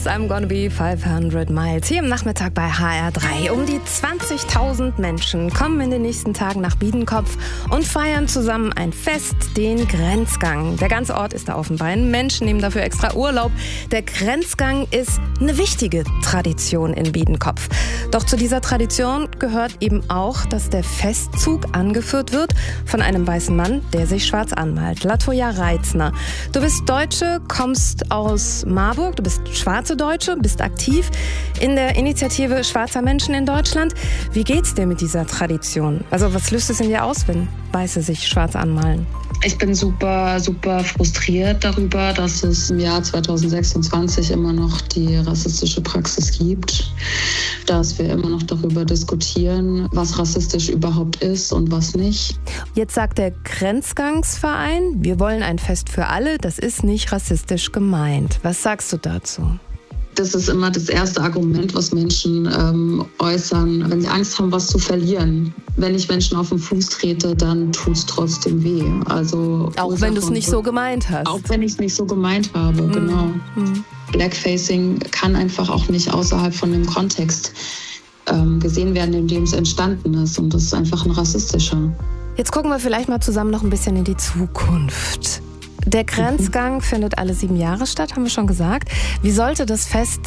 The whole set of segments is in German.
ist I'm Gonna Be 500 Miles hier im Nachmittag bei HR3. Um die 20.000 Menschen kommen in den nächsten Tagen nach Biedenkopf und feiern zusammen ein Fest, den Grenzgang. Der ganze Ort ist da auf den Beinen. Menschen nehmen dafür extra Urlaub. Der Grenzgang ist eine wichtige Tradition in Biedenkopf. Doch zu dieser Tradition gehört eben auch, dass der Festzug angeführt wird von einem weißen Mann, der sich schwarz anmalt. Latoya Reitzner. Du bist Deutsche, kommst aus Marburg, du bist schwarze Deutsche, bist aktiv in der Initiative Schwarzer Menschen in Deutschland. Wie geht's dir mit dieser Tradition? Also was löst es in dir aus, wenn Weiße sich schwarz anmalen? Ich bin super frustriert darüber, dass es im Jahr 2026 immer noch die rassistische Praxis gibt, dass wir immer noch darüber diskutieren, was rassistisch überhaupt ist und was nicht. Jetzt sagt der Grenzgangsverein, wir wollen ein Fest für alle, das ist nicht rassistisch gemeint. Was sagst du dazu? Das ist immer das erste Argument, was Menschen äußern, wenn sie Angst haben, was zu verlieren. Wenn ich Menschen auf den Fuß trete, dann tut es trotzdem weh. Also auch wenn du es nicht so gemeint hast. Auch wenn ich es nicht so gemeint habe, genau. Blackfacing kann einfach auch nicht außerhalb von dem Kontext gesehen werden, in dem es entstanden ist. Und das ist einfach ein rassistischer. Jetzt gucken wir vielleicht mal zusammen noch ein bisschen in die Zukunft. Der Grenzgang findet alle 7 Jahre statt, haben wir schon gesagt. Wie sollte das Fest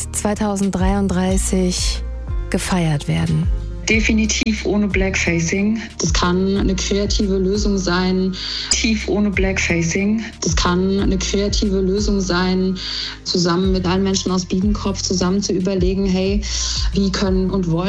2033 gefeiert werden? Definitiv ohne Blackfacing. Das kann eine kreative Lösung sein. Tief ohne Blackfacing. Das kann eine kreative Lösung sein, zusammen mit allen Menschen aus Biedenkopf zusammen zu überlegen, hey, wie können und wollen